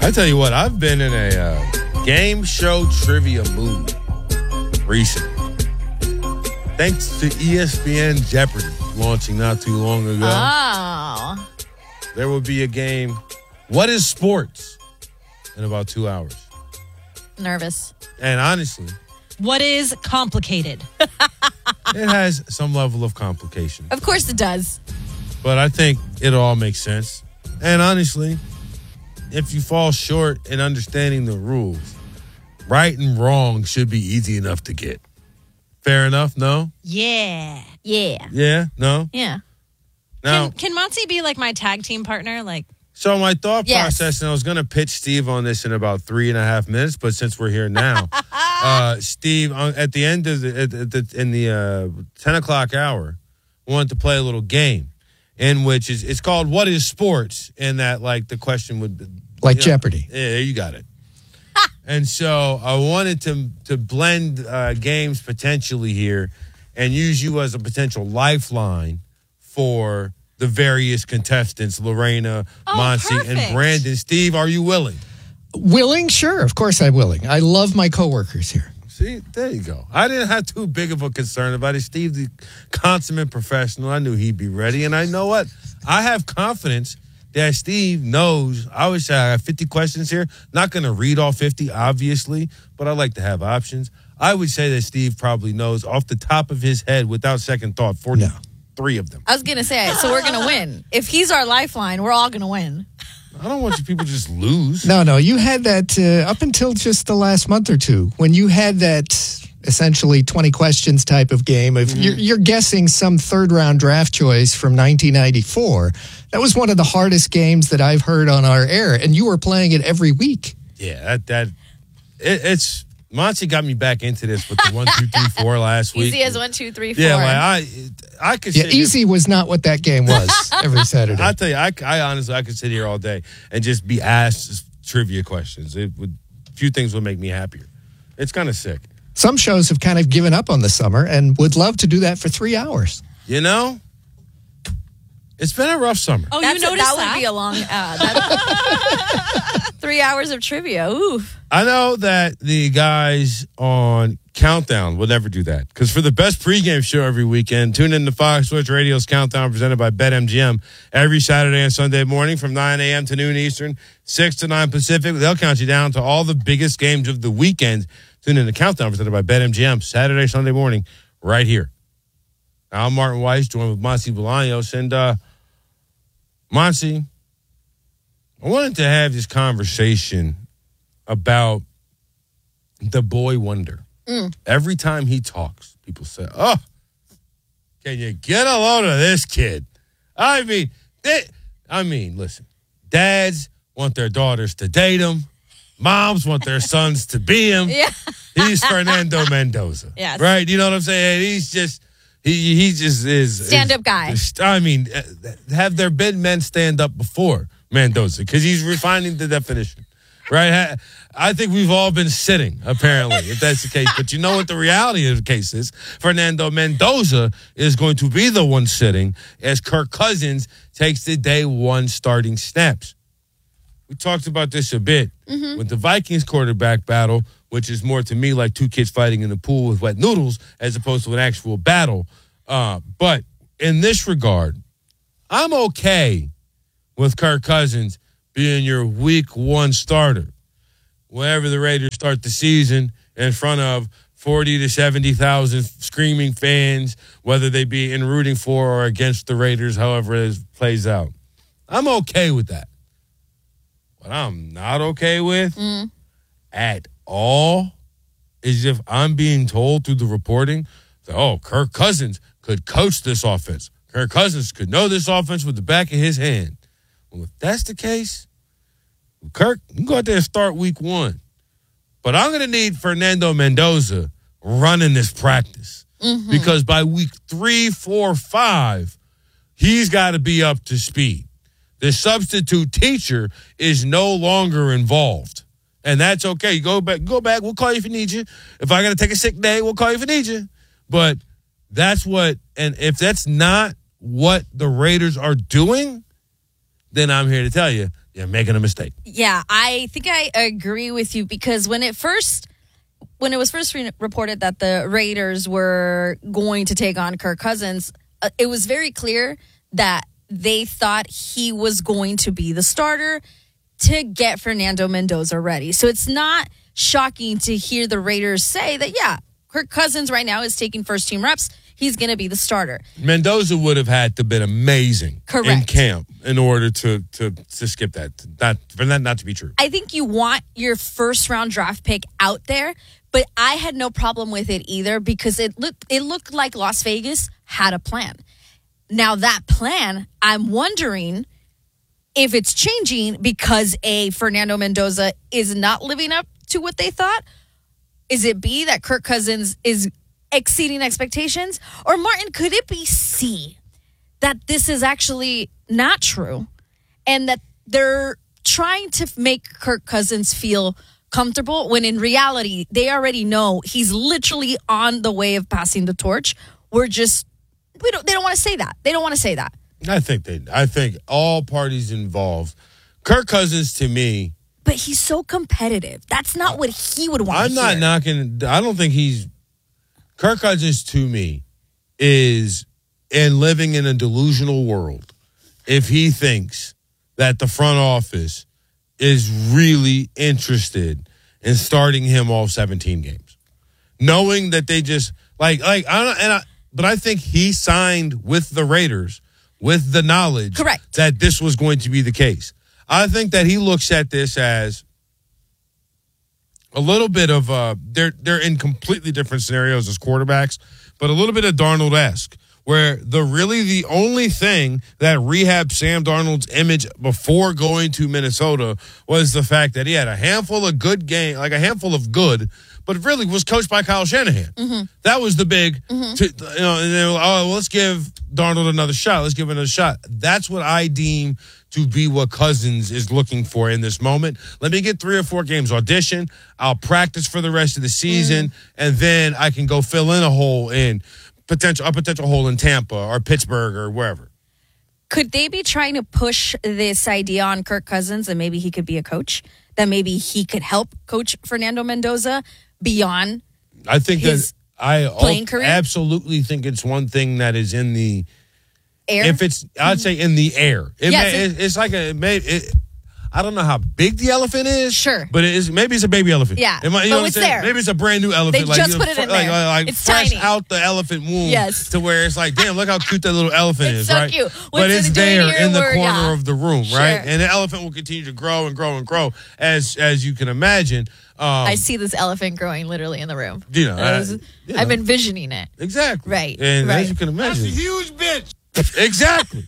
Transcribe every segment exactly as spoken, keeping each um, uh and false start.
I tell you what, I've been in a uh, game show trivia mood recently. Thanks to E S P N Jeopardy launching not too long ago. Oh. There will be a game, What is Sports? In about two hours. Nervous. And honestly, what is complicated? it has some level of complication. Of course it does. But I think it all makes sense. And honestly, if you fall short in understanding the rules, right and wrong should be easy enough to get. Fair enough? No? Yeah. Yeah. Yeah? No? Yeah. Now, Can, can Monty be like my tag team partner? Like, so my thought Yes. process, and I was going to pitch Steve on this in about three and a half minutes, but since we're here now, uh, Steve, uh, at the end of the, at the in the uh, ten o'clock hour, wanted to play a little game in which is it's called What is Sports? And that, like, the question would be, Like you know, Jeopardy. Yeah, you got it. And so I wanted to to blend uh, games potentially here and use you as a potential lifeline for the various contestants, Lorena, Oh, Monty, perfect. and Brandon. Steve, are you willing? Willing? Sure. Of course I'm willing. I love my coworkers here. See, there you go. I didn't have too big of a concern about it. Steve, the consummate professional, I knew he'd be ready. And I know what? I have confidence that Steve knows. I always say I have fifty questions here. Not going to read all fifty, obviously, but I like to have options. I would say that Steve probably knows off the top of his head, without second thought, forty-three of them. I was going to say, so we're going to win. If he's our lifeline, we're all going to win. I don't want you people to just lose. No, no. You had that uh, up until just the last month or two when you had that essentially twenty questions type of game. If Mm-hmm. you're, you're guessing some third round draft choice from nineteen ninety-four, that was one of the hardest games that I've heard on our air, and you were playing it every week. Yeah, that, that it, it's Monty got me back into this with the one, two, three, four last week. Easy as one, two, three, four. Yeah, like I, I could. Yeah, sit here- easy was not what that game was every Saturday. I tell you, I, I honestly, I could sit here all day and just be asked trivia questions. It would, few things would make me happier. It's kind of sick, Some shows have kind of given up on the summer and would love to do that for three hours. you know. It's been a rough summer. oh, That's you a, noticed that that? would be a long, uh, that, three hours of trivia. Oof. I know that the guys on Countdown will never do that because for the best pregame show every weekend, tune in to Fox Sports Radio's Countdown presented by BetMGM every Saturday and Sunday morning from nine a.m. to noon Eastern, six to nine Pacific. They'll count you down to all the biggest games of the weekend. Tune in to Countdown presented by BetMGM Saturday, Sunday morning right here. I'm Martin Weiss, joined with Monty Bolaños. And, uh, Monty, I wanted to have this conversation about the boy wonder. Mm. Every time he talks, people say, oh, can you get a load of this kid? I mean, they, I mean, listen, dads want their daughters to date him. Moms want their sons to be him. Yeah. He's Fernando Mendoza. Yes. Right? You know what I'm saying? He's just, he he just is. Stand-up is- guy. is- I mean, uh, have there been men stand up before Mendoza? Because he's refining the definition. Right? Ha- I think we've all been sitting, apparently, if that's the case. But you know what the reality of the case is? Fernando Mendoza is going to be the one sitting as Kirk Cousins takes the day one starting snaps. We talked about this a bit with the Vikings quarterback battle, which is more to me like two kids fighting in the pool with wet noodles as opposed to an actual battle. Uh, but in this regard, I'm okay with Kirk Cousins being your week one starter. Whenever the Raiders start the season in front of forty to seventy thousand screaming fans, whether they be in rooting for or against the Raiders, however it plays out. I'm okay with that. What I'm not okay with Mm. at all is if I'm being told through the reporting that, oh, Kirk Cousins could coach this offense. Kirk Cousins could know this offense with the back of his hand. Well, if that's the case, Kirk, you can go out there and start week one. But I'm going to need Fernando Mendoza running this practice. Mm-hmm. Because by week three, four, five, he's got to be up to speed. The substitute teacher is no longer involved. And that's okay. You go back, go back. We'll call you if we need you. If I got to take a sick day, we'll call you if we need you. But that's what, and if that's not what the Raiders are doing, then I'm here to tell you You're making a mistake. Yeah, I think I agree with you because when it first, when it was first re- reported that the Raiders were going to take on Kirk Cousins, uh, it was very clear that they thought he was going to be the starter to get Fernando Mendoza ready. So it's not shocking to hear the Raiders say that, yeah, Kirk Cousins right now is taking first team reps. He's going to be the starter. Mendoza would have had to been amazing Correct. in camp in order to to to skip that. Not for that not to be true. I think you want your first round draft pick out there, but I had no problem with it either because it looked it looked like Las Vegas had a plan. Now that plan, I'm wondering if it's changing because A, Fernando Mendoza is not living up to what they thought. Is it B, that Kirk Cousins is exceeding expectations? Or Martin, could it be C, that this is actually not true and that they're trying to make Kirk Cousins feel comfortable when in reality they already know he's literally on the way of passing the torch? We're just, we don't, they don't want to say that. They don't want to say that. I think they. I think all parties involved. Kirk Cousins, to me, But he's so competitive. That's not what he would want I'm to not hear. knocking. I don't think he's. Kirk Cousins, to me, is in living in a delusional world. If he thinks that the front office is really interested in starting him off seventeen games, knowing that they just like like I don't and I, but I think he signed with the Raiders with the knowledge Correct. that this was going to be the case. I think that he looks at this as a little bit of uh they're they're in completely different scenarios as quarterbacks, but a little bit of Darnold-esque, where the really the only thing that rehabbed Sam Darnold's image before going to Minnesota was the fact that he had a handful of good game, like a handful of good, but really was coached by Kyle Shanahan. Mm-hmm. That was the big, mm-hmm. to, you know, and they were like, oh, well, let's give Darnold another shot. Let's give him another shot. That's what I deem to be what Cousins is looking for in this moment. Let me get three or four games audition. I'll practice for the rest of the season, mm. and then I can go fill in a hole in potential a potential hole in Tampa or Pittsburgh or wherever. Could they be trying to push this idea on Kirk Cousins and maybe he could be a coach? That maybe he could help coach Fernando Mendoza beyond I think his that I playing career? absolutely think it's one thing that is in the air? If it's, I'd say in the air. It Yes, may, it- it, it's like a, it may, it, I don't know how big the elephant is. Sure. But it is, maybe it's a baby elephant. Yeah, It might- you but know what it's I'm saying? there. Maybe it's a brand new elephant. They like, just you know, put it in fr- like, there. Like, It's fresh tiny. out the elephant womb. Yes. To where it's like, damn, look how cute that little elephant It's is, so right? cute. But What's it's it doing there here? in the We're- corner yeah. of the room, Sure. right? And the elephant will continue to grow and grow and grow as, as you can imagine. Um, I see this elephant growing literally in the room. You know, I was- uh, you I'm know. envisioning it. Exactly. Right, And right. as you can imagine. That's a huge bitch. Exactly.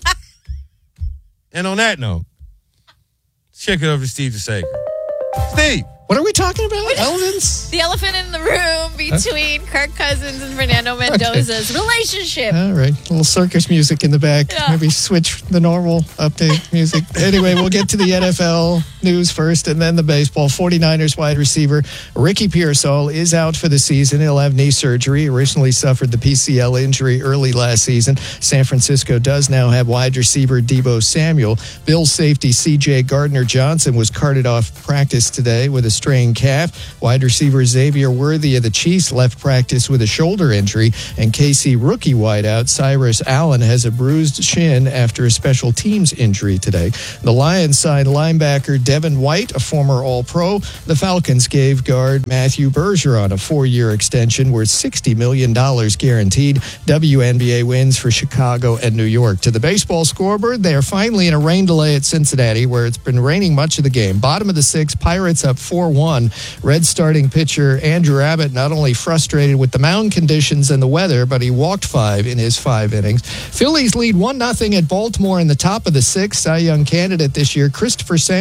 And on that note, check it over to Steve DeSager. Steve. What are we talking about? Elephants? The elephant in the room between Kirk Cousins and Fernando Mendoza's relationship. All right. A little circus music in the back. Yeah. Maybe switch the normal update music. Anyway, we'll get to the N F L news first and then the baseball. 49ers wide receiver Ricky Pearsall is out for the season. He'll have knee surgery. Originally suffered the P C L injury early last season. San Francisco does now have wide receiver Deebo Samuel. Bills safety C J Gardner-Johnson was carted off practice today with a strained calf. Wide receiver Xavier Worthy of the Chiefs left practice with a shoulder injury. And K C rookie wideout Cyrus Allen has a bruised shin after a special teams injury today. The Lions signed linebacker Devin White, a former All-Pro. The Falcons gave guard Matthew Bergeron a four-year extension worth sixty million dollars guaranteed. W N B A wins for Chicago and New York. To the baseball scoreboard, they are finally in a rain delay at Cincinnati, where it's been raining much of the game. Bottom of the sixth, Pirates up four one. Red starting pitcher Andrew Abbott not only frustrated with the mound conditions and the weather, but he walked five in his five innings. Phillies lead one nothing at Baltimore in the top of the sixth. Cy Young candidate this year, Christopher Sanchez,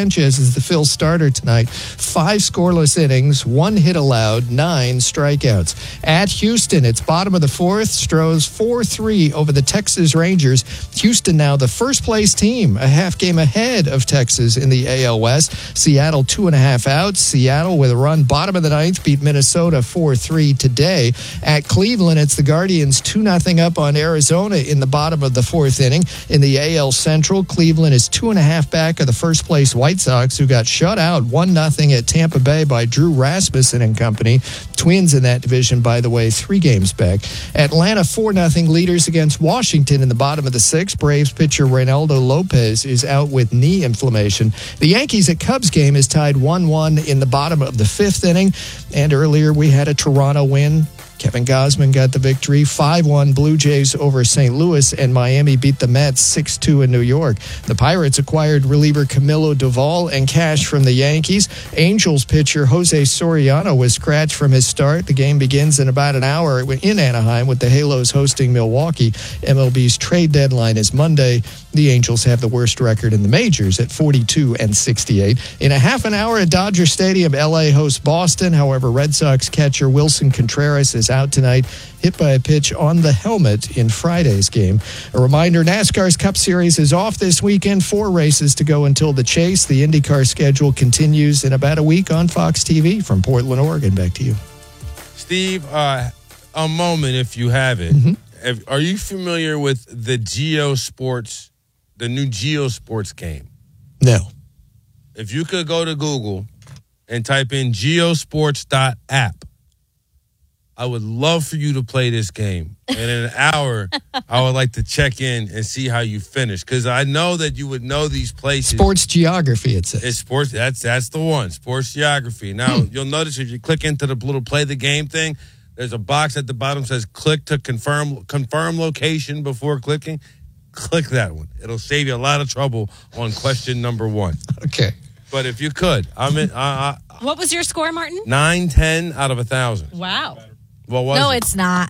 is the Phil starter tonight. Five scoreless innings, one hit allowed, nine strikeouts. At Houston, it's bottom of the fourth. Stros four three over the Texas Rangers. Houston now the first place team, a half game ahead of Texas in the A L West. Seattle two and a half outs. Seattle with a run bottom of the ninth beat Minnesota four three today. At Cleveland, it's the Guardians two nothing up on Arizona in the bottom of the fourth inning. In the A L Central, Cleveland is two and a half back of the first place White Sox, who got shut out one nothing at Tampa Bay by Drew Rasmussen and company. Twins in that division, by the way, three games back. Atlanta four nothing leaders against Washington in the bottom of the sixth. Braves pitcher Reynaldo Lopez is out with knee inflammation. The Yankees at Cubs game is tied one one in the bottom of the fifth inning. And earlier we had a Toronto win. Kevin Gausman got the victory. five one Blue Jays over Saint Louis, and Miami beat the Mets six two in New York. The Pirates acquired reliever Camilo Doval and cash from the Yankees. Angels pitcher Jose Soriano was scratched from his start. The game begins in about an hour in Anaheim with the Halos hosting Milwaukee. M L B's trade deadline is Monday. The Angels have the worst record in the majors at forty-two and sixty-eight. In a half an hour at Dodger Stadium, L A hosts Boston. However, Red Sox catcher Wilson Contreras is out tonight, hit by a pitch on the helmet in Friday's game. A reminder, NASCAR's Cup Series is off this weekend. Four races to go until the chase. The IndyCar schedule continues in about a week on Fox T V. From Portland, Oregon, back to you. Steve, uh, a moment if you have it. Mm-hmm. If, are you familiar with the Geo Sports, the new Geo Sports game? No. If you could go to Google and type in geosports dot app, I would love for you to play this game. And in an hour, I would like to check in and see how you finish. Because I know that you would know these places. Sports geography, it says. It's sports. That's that's the one. Sports geography. Now, hmm. you'll notice if you click into the little play the game thing, there's a box at the bottom that says click to confirm confirm location before clicking. Click that one. It'll save you a lot of trouble on question number one. Okay. But if you could, I'm in. Uh, What was your score, Martin? nine ten out of a thousand. Wow. What was No, it? it's not.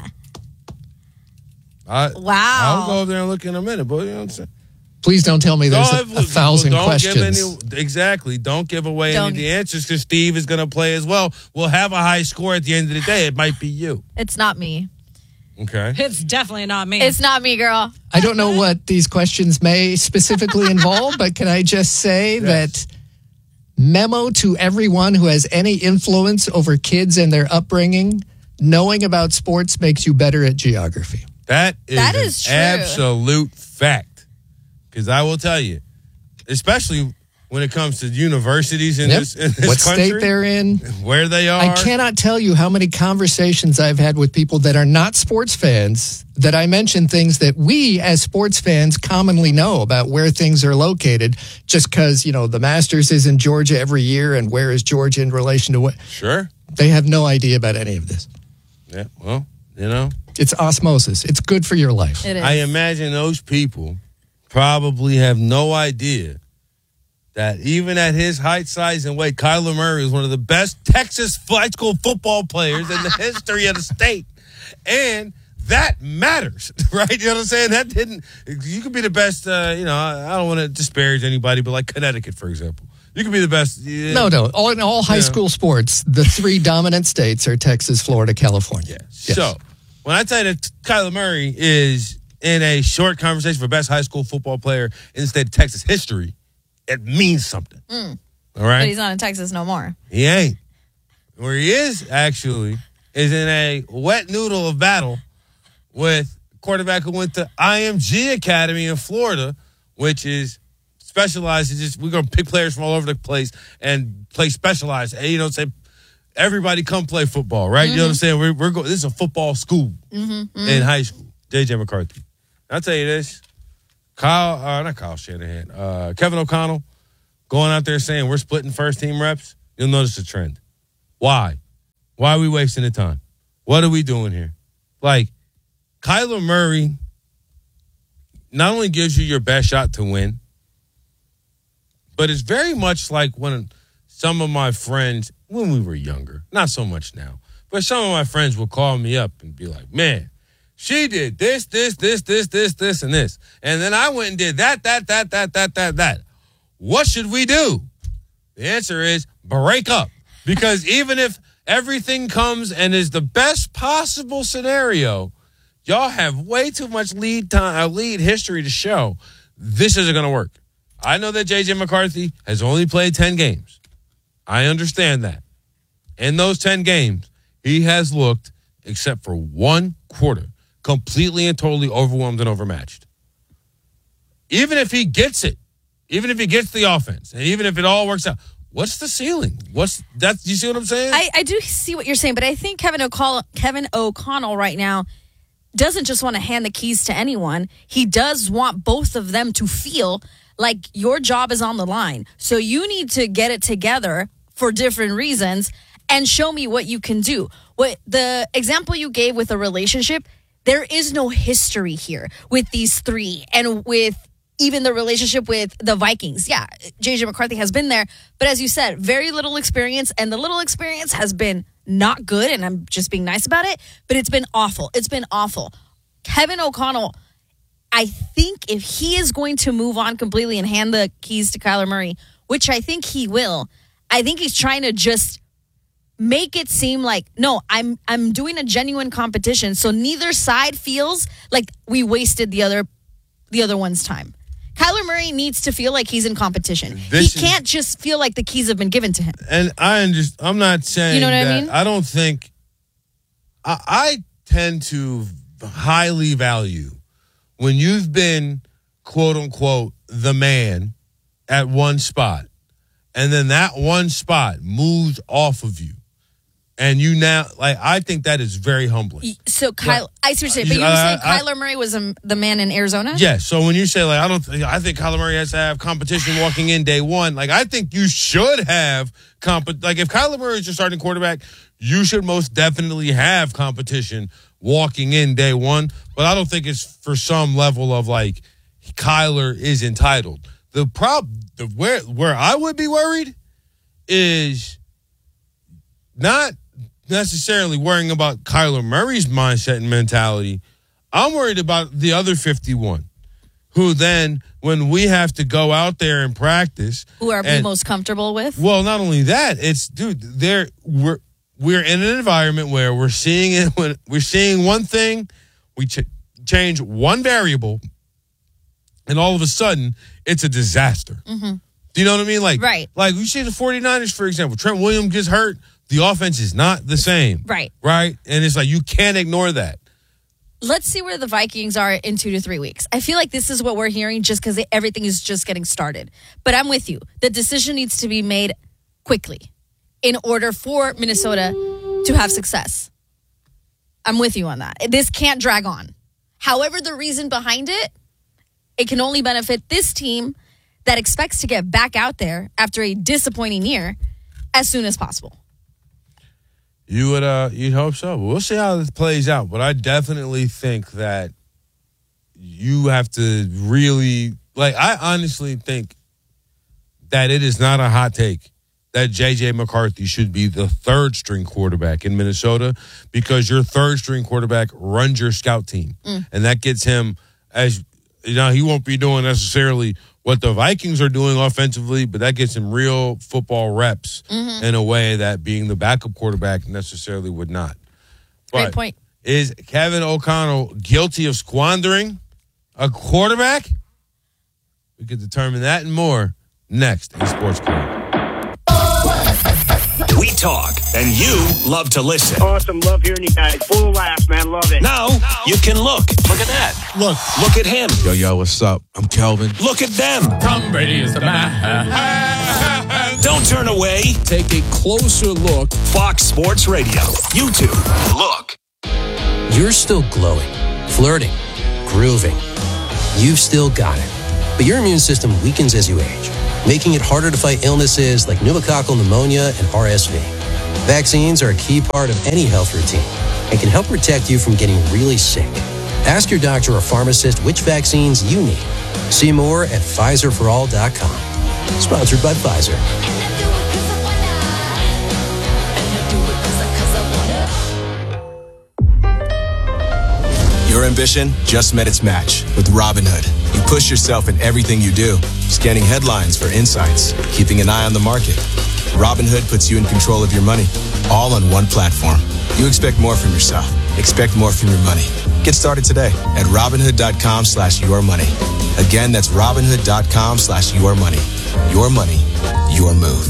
I, Wow. I'll go over there and look in a minute, but you know what I'm saying? Please don't tell me there's a, Don't- a thousand don't questions. Give any, exactly. Don't give away Don't- any of the answers because Steve is going to play as well. We'll have a high score at the end of the day. It might be you. It's not me. Okay. It's definitely not me. It's not me, girl. I don't know what these questions may specifically involve, but can I just say Yes. that memo to everyone who has any influence over kids and their upbringing, knowing about sports makes you better at geography. That is, That an is true. absolute fact. Because I will tell you, especially when it comes to universities in Yep. this, in this What country, state they're in. where they are. I cannot tell you how many conversations I've had with people that are not sports fans that I mention things that we as sports fans commonly know about where things are located just because, you know, the Masters is in Georgia every year and where is Georgia in relation to what? Sure. They have no idea about any of this. Yeah. Well, you know, It's osmosis. It's good for your life. It is. I imagine those people probably have no idea that even at his height, size, and weight, Kyler Murray is one of the best Texas high school football players in the history of the state. And that matters, right? You know what I'm saying? That didn't, you could be the best, uh, you know, I don't want to disparage anybody, but like Connecticut, for example. You could be the best. Yeah. No, no. All, in all high Yeah. school sports, the three dominant states are Texas, Florida, California. Yes. So, when I tell you that Kyler Murray is in a short conversation for best high school football player in the state of Texas history, it means something. Mm. All right? But he's not in Texas no more. He ain't. Where he is, actually, is in a wet noodle of battle with a quarterback who went to I M G Academy in Florida, which is specialized. It's just, we're going to pick players from all over the place and play specialized. And, you know, say, everybody come play football, right? Mm-hmm. You know what I'm saying? We're, we're going, this is a football school Mm-hmm, mm-hmm. in high school. J J McCarthy. I'll tell you this. Kyle, uh, not Kyle Shanahan, uh, Kevin O'Connell going out there saying we're splitting first team reps, you'll notice a trend. Why? Why are we wasting the time? What are we doing here? Like, Kyler Murray not only gives you your best shot to win, but it's very much like when some of my friends, when we were younger, not so much now, but some of my friends would call me up and be like, man, she did this, this, this, this, this, this, and this. And then I went and did that, that, that, that, that, that, that. What should we do? The answer is break up. Because even if everything comes and is the best possible scenario, y'all have way too much lead time, uh, lead history to show this isn't going to work. I know that J J McCarthy has only played ten games. I understand that. In those ten games, he has looked, except for one quarter, completely and totally overwhelmed and overmatched. Even if he gets it, even if he gets the offense, and even if it all works out, what's the ceiling? What's that? Do you see what I'm saying? I, I do see what you're saying, but I think Kevin O'Connell, Kevin O'Connell right now doesn't just want to hand the keys to anyone. He does want both of them to feel like your job is on the line. So you need to get it together for different reasons and show me what you can do. What the example you gave with a relationship, there is no history here with these three and with even the relationship with the Vikings. Yeah, J J McCarthy has been there, but as you said, very little experience, and the little experience has been not good, and I'm just being nice about it, but it's been awful. It's been awful. Kevin O'Connell, I think if he is going to move on completely and hand the keys to Kyler Murray, which I think he will, I think he's trying to just make it seem like, no, I'm I'm doing a genuine competition, so neither side feels like we wasted the other the other one's time. Kyler Murray needs to feel like he's in competition. This he can't is, just feel like the keys have been given to him. And I just, I'm not saying you know what that, I mean? I don't think, I, I tend to highly value when you've been, quote unquote, the man at one spot, and then that one spot moves off of you. And you now, like, I think that is very humbling. So, Kyle, but, I seriously, but you were uh, saying I, Kyler Murray was a, the man in Arizona? Yes. Yeah, so when you say, like, I don't, think, I think Kyler Murray has to have competition walking in day one. Like, I think you should have comp. Like, if Kyler Murray is your starting quarterback, you should most definitely have competition walking in day one. But I don't think it's for some level of like Kyler is entitled. The problem, the where where I would be worried is not necessarily worrying about Kyler Murray's mindset and mentality. I'm worried about the other fifty-one, who then, when we have to go out there and practice, who are and, we most comfortable with? Well, not only that, it's dude, they're we're we're in an environment where we're seeing it when we're seeing one thing, we ch- change one variable, and all of a sudden it's a disaster. Mm-hmm. Do you know what I mean? Like, right. Like we see the 49ers, for example. Trent Williams gets hurt. The offense is not the same. Right. Right? And it's like, you can't ignore that. Let's see where the Vikings are in two to three weeks. I feel like this is what we're hearing just because everything is just getting started. But I'm with you. The decision needs to be made quickly in order for Minnesota to have success. I'm with you on that. This can't drag on. However, the reason behind it, it can only benefit this team that expects to get back out there after a disappointing year as soon as possible. You would, uh, you'd hope so. We'll see how this plays out. But I definitely think that you have to really, like, I honestly think that it is not a hot take that J J McCarthy should be the third string quarterback in Minnesota, because your third string quarterback runs your scout team. Mm. And that gets him, as you know, he won't be doing necessarily what the Vikings are doing offensively, but that gets him real football reps mm-hmm. in a way that being the backup quarterback necessarily would not. But great point. Is Kevin O'Connell guilty of squandering a quarterback? We could determine that and more next in Sports Club. We talk, and you love to listen. Awesome. Love hearing you guys. Full of laughs, man. Love it. Now, you can look. Look at that. Look. Look at him. Yo, yo, what's up? I'm Kelvin. Look at them. Tom Brady is the man. Don't turn away. Take a closer look. Fox Sports Radio. YouTube. Look. You're still glowing, flirting, grooving. You've still got it. But your immune system weakens as you age, making it harder to fight illnesses like pneumococcal pneumonia and R S V. Vaccines are a key part of any health routine and can help protect you from getting really sick. Ask your doctor or pharmacist which vaccines you need. See more at Pfizer for all dot com. Sponsored by Pfizer. Your ambition just met its match with Robinhood. You push yourself in everything you do, Scanning headlines for insights, keeping an eye on the market. Robinhood puts you in control of your money, all on one platform. You expect more from yourself. Expect more from your money. Get started today at Robinhood.com slash your money. Again, that's Robinhood.com slash your money. Your money, your move.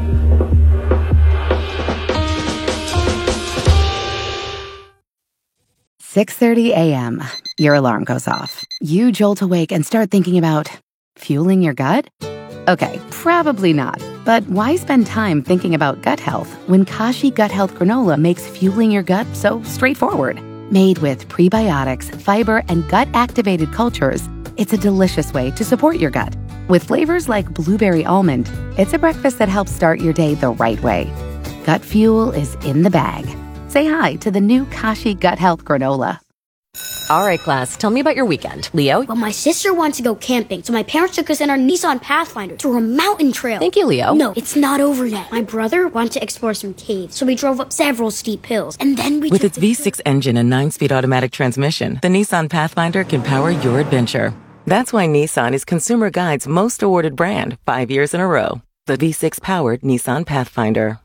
six thirty a.m. Your alarm goes off. You jolt awake and start thinking about fueling your gut? Okay, probably not. But why spend time thinking about gut health when Kashi Gut Health Granola makes fueling your gut so straightforward? Made with prebiotics, fiber, and gut-activated cultures, it's a delicious way to support your gut. With flavors like blueberry almond, it's a breakfast that helps start your day the right way. Gut fuel is in the bag. Say hi to the new Kashi Gut Health Granola. All right, class, tell me about your weekend. Leo? Well, my sister wants to go camping, so my parents took us in our Nissan Pathfinder through a mountain trail. Thank you, Leo. No, it's not over yet. My brother wanted to explore some caves, so we drove up several steep hills, and then we With its V six engine and nine-speed automatic transmission, the Nissan Pathfinder can power your adventure. That's why Nissan is Consumer Guide's most awarded brand five years in a row. The V six-powered Nissan Pathfinder.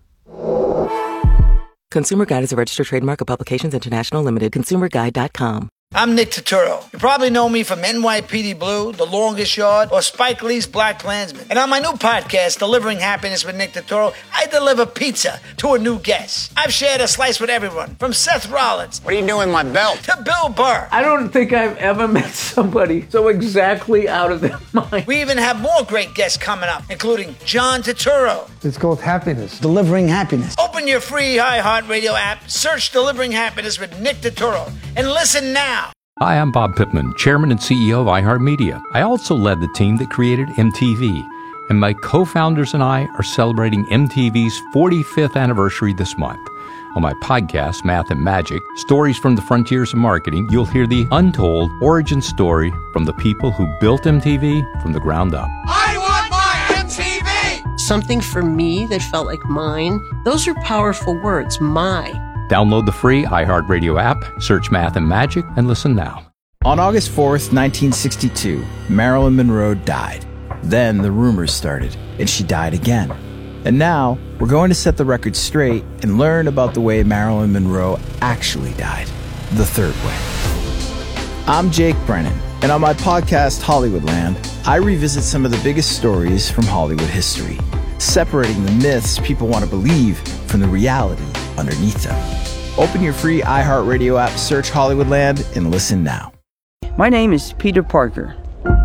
Consumer Guide is a registered trademark of Publications International Limited. consumer guide dot com. I'm Nick Turturro. You probably know me from N Y P D Blue, The Longest Yard, or Spike Lee's Black Klansman. And on my new podcast, Delivering Happiness with Nick Turturro, I deliver pizza to a new guest. I've shared a slice with everyone, from Seth Rollins. What are you doing with my belt? To Bill Burr. I don't think I've ever met somebody so exactly out of their mind. We even have more great guests coming up, including John Turturro. It's called Happiness. Delivering Happiness. Open your free iHeartRadio app, search Delivering Happiness with Nick Turturro, and listen now. Hi, I'm Bob Pittman, Chairman and C E O of iHeartMedia. I also led the team that created M T V, and my co-founders and I are celebrating M T V's forty-fifth anniversary this month. On my podcast, Math and Magic, Stories from the Frontiers of Marketing, you'll hear the untold origin story from the people who built M T V from the ground up. I want my M T V! Something for me that felt like mine. Those are powerful words, my. Download the free iHeartRadio app, search Math and Magic, and listen now. On August fourth, nineteen sixty-two, Marilyn Monroe died. Then the rumors started, and she died again. And now, we're going to set the record straight and learn about the way Marilyn Monroe actually died, the third way. I'm Jake Brennan, and on my podcast, Hollywoodland, I revisit some of the biggest stories from Hollywood history, separating the myths people want to believe from the reality underneath them. Open your free iHeartRadio app, search Hollywoodland, and listen now. My name is Peter Parker.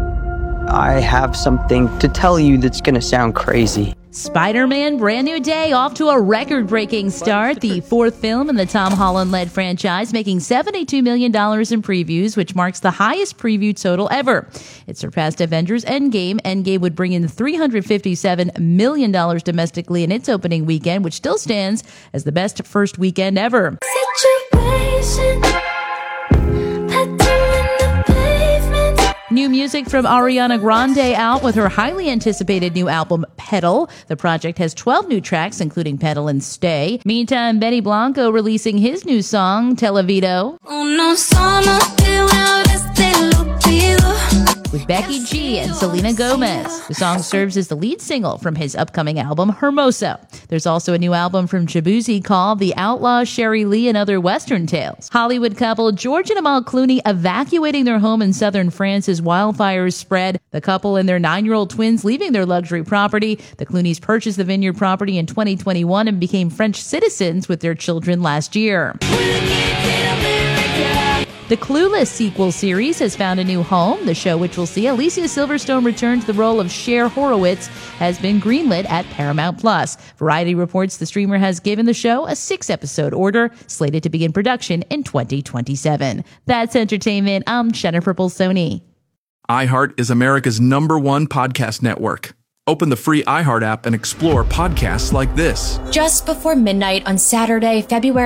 I have something to tell you that's going to sound crazy. Spider-Man Brand New Day off to a record-breaking start. The fourth film in the Tom Holland-led franchise, making seventy-two million dollars in previews, which marks the highest preview total ever. It surpassed Avengers Endgame. Endgame would bring in three hundred fifty-seven million dollars domestically in its opening weekend, which still stands as the best first weekend ever. Situation. New music from Ariana Grande out with her highly anticipated new album, Pedal. The project has twelve new tracks, including Pedal and Stay. Meantime, Benny Blanco releasing his new song, Televido. With Becky G and Selena Gomez. The song serves as the lead single from his upcoming album, Hermoso. There's also a new album from Shabuzi called The Outlaw, Sherry Lee, and Other Western Tales. Hollywood couple George and Amal Clooney evacuating their home in southern France as wildfires spread. The couple and their nine-year-old twins leaving their luxury property. The Clooneys purchased the vineyard property in twenty twenty-one and became French citizens with their children last year. The Clueless sequel series has found a new home. The show, which will see Alicia Silverstone return to the role of Cher Horowitz, has been greenlit at Paramount Plus. Variety reports the streamer has given the show a six-episode order, slated to begin production in twenty twenty-seven. That's entertainment. I'm Jennifer Bolsoni. iHeart is America's number one podcast network. Open the free iHeart app and explore podcasts like this. Just before midnight on Saturday, February